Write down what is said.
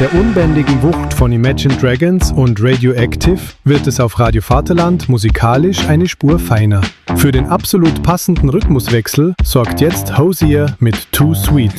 der unbändigen Wucht von Imagine Dragons und Radioactive wird es auf Radio Vaterland musikalisch eine Spur feiner. Für den absolut passenden Rhythmuswechsel sorgt jetzt Hozier mit Too Sweet.